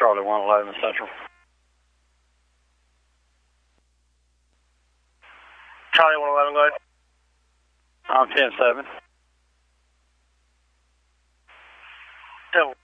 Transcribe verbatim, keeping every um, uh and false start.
Charlie one eleven Central. Charlie one eleven, go ahead. I'm ten seven. ten